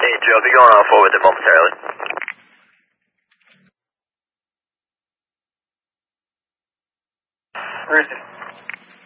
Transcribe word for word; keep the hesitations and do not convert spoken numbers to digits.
Hey, Joe, be going on forward there momentarily. Where is it?